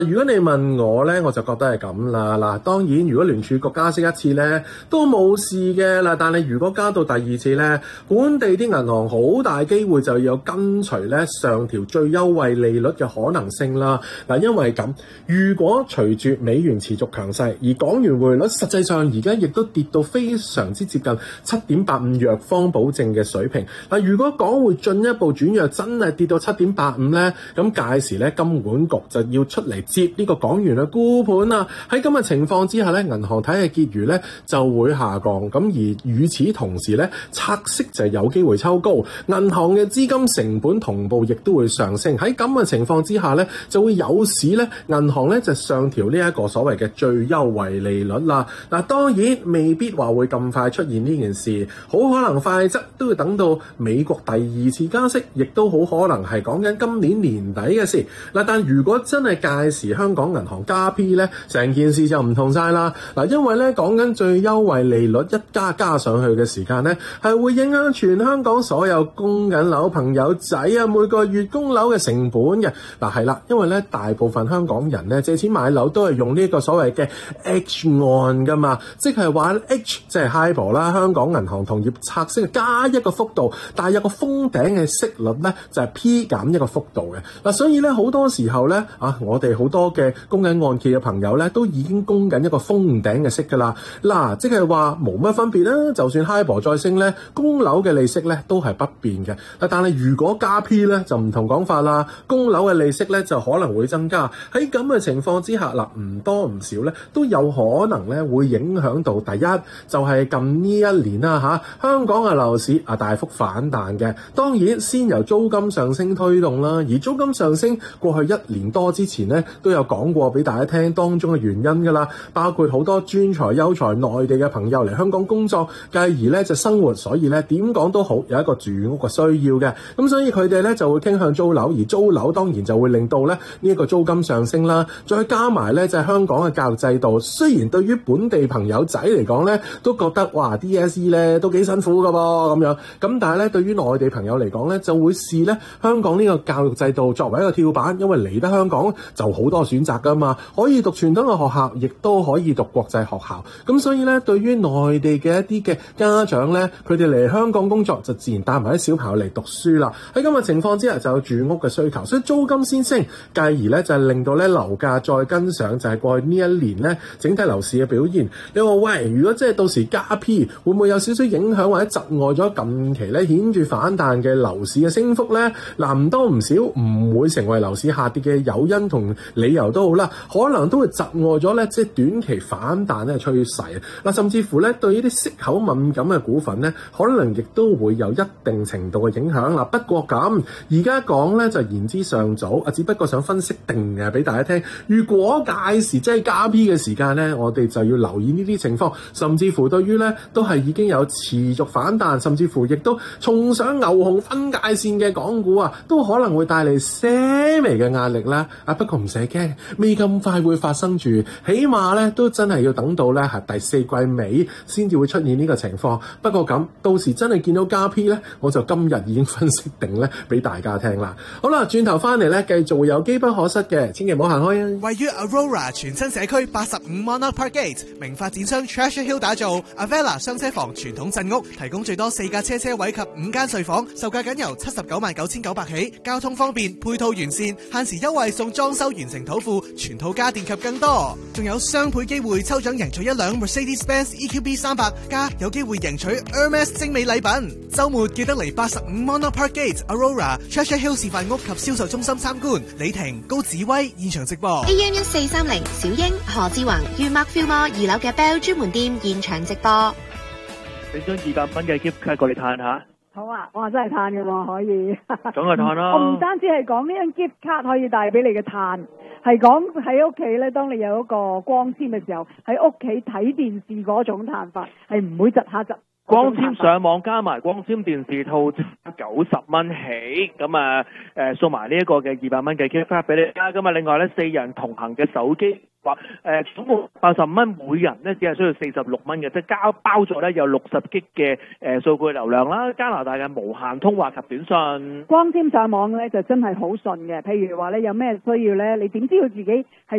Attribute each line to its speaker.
Speaker 1: 如果你問我呢，我就覺得係咁啦。嗱，當然如果聯儲局加息一次呢，都冇事嘅啦。但係如果加到第二次呢，本地啲銀行好大機會就有跟隨呢上調最優惠利率嘅可能性啦。嗱，因為咁，如果隨住美元持續強勢，而港元匯率實際上而家亦都跌到非常之接近7.85弱方保證嘅水平。嗱，如果港匯進一步轉弱，真係跌到7.85呢，咁屆時呢，金管局就要出嚟接呢個港元嘅沽盤啦。喺咁嘅情況之下咧，銀行體系結餘咧就會下降。咁而與此同時咧，拆息就有機會抽高，銀行嘅資金成本同步亦都會上升。喺咁嘅情況之下咧，就會有使咧銀行咧就上調呢一個所謂嘅最優惠利率啦。嗱，當然未必話會咁快出現呢件事，好可能快則都要等到美國第二次加息，亦都好可能係講緊今年年底嘅事。嗱，但如果真係屆時香港銀行加 P 咧，成件事就唔同晒啦。嗱，因為咧講緊最優惠利率一加上去嘅時間咧，係會影響全香港所有供緊樓朋友仔啊每個月供樓嘅成本嘅。嗱，係啦，因為咧大部分香港人咧借錢買樓都係用呢個所謂嘅 H 按噶嘛，即係話 H 即係 HIBOR 啦，香港銀行同業拆息加一個幅度，但係有個封頂嘅息率咧就係 P 減一個幅度嘅。嗱，所以咧好多時候咧我哋好多嘅供緊按揭嘅朋友咧，都已經供緊一個封頂嘅息㗎啦。嗱，即係話冇乜分別啦。就算 HIBOR 再升咧，供樓嘅利息咧都係不變嘅。但係如果加 P 咧，就唔同講法啦。供樓嘅利息咧就可能會增加。喺咁嘅情況之下，唔多唔少咧，都有可能咧會影響到第一，就係近呢一年啦香港嘅樓市大幅反彈嘅。當然先由租金上升推動啦，而租金上升過去一年多之前咧都有講過俾大家聽當中嘅原因㗎啦，包括好多專才優才內地嘅朋友嚟香港工作，繼而咧就生活，所以咧點講都好有一個住屋嘅需要嘅，咁所以佢哋咧就會傾向租樓，而租樓當然就會令到咧呢一個租金上升啦。再加埋咧就係香港嘅教育制度，雖然對於本地朋友仔嚟講咧都覺得哇 DSE 咧都幾辛苦㗎噃咁樣，咁但係咧對於內地朋友嚟講咧就會視咧香港呢個教育制度作為一個跳板，因為嚟得香港就好多選擇㗎嘛，可以讀傳統嘅學校，亦都可以讀國際學校。咁所以咧，對於內地嘅一啲嘅家長咧，佢哋嚟香港工作就自然帶埋啲小朋友嚟讀書啦。喺咁嘅情況之下，就有住屋嘅需求，所以租金先升，繼而咧就係令到咧樓價再跟上，就係過去呢一年咧整體樓市嘅表現。你話喂，如果即係到時加 P，會唔會有少少影響或者窒礙咗近期咧顯著反彈嘅樓市嘅升幅咧？嗱，唔多唔少，唔會成為樓市下跌嘅誘因同理由都好啦，可能都會窒礙咗咧，即係短期反彈咧趨勢嗱，甚至乎咧對呢啲息口敏感嘅股份咧，可能亦都會有一定程度嘅影響啦。不過咁而家講咧就言之尚早，只不過想分析定嘅俾大家聽。如果屆時即係加 P 嘅時間咧，我哋就要留意呢啲情況，甚至乎對於咧都係已經有持續反彈，甚至乎亦都重上牛熊分界線嘅港股都可能會帶嚟些微嘅壓力啦。不過唔使驚，未咁快會發生住，起碼咧都真係要等到咧係第四季尾先至會出現呢個情況。不過咁到時真係見到加 P 咧，我就今日已經分析定咧俾大家聽啦。好啦，轉頭翻嚟咧，繼續會有機不可失嘅，千祈唔好行開啊！
Speaker 2: 位於 Aurora 全新社區85 Monarch Park Gate，名發展商 Treasure Hill 打造 Avella 雙車房傳統鎮屋，提供最多4架車位及5間睡房，售價僅由799900起，交通方便，配套完善，限時優惠送裝修完成土庫，全套家電及更多，仲有雙倍機會抽獎贏取一輛 Mercedes-Benz EQB 300，加有機會贏取 Hermes 精美禮品。週末記得嚟85 Monarch Park Gate Aurora Treasure Hill 示範屋及銷售中心參觀。李婷、高子威現場直播。
Speaker 3: AM 1430小英何志宏於 Mark Fillmore 2樓嘅 Bell 專門店現場直播。
Speaker 4: 你將200蚊嘅 gift card 過嚟嘆下。
Speaker 5: 好啊，我話真係嘆嘅喎，可以。
Speaker 4: 梗係嘆啦。
Speaker 5: 我唔單止係講呢張 gift card 可以帶俾你嘅嘆，係講喺屋企咧，當你有一個光纖嘅時候，喺屋企睇電視嗰種嘆法，係唔會窒下窒。
Speaker 4: 光纖上網加埋光纖電視套90蚊起，咁送埋呢一個嘅200蚊嘅 gift card 俾你啦。咁另外咧4人同行嘅手機話總共85蚊，每人咧只係需要46蚊嘅，即係包咗咧有60G 嘅數據流量啦，加拿大嘅無限通話及短信。
Speaker 5: 光纖上網咧就真係好順嘅，譬如話咧有咩需要咧，你點知道自己係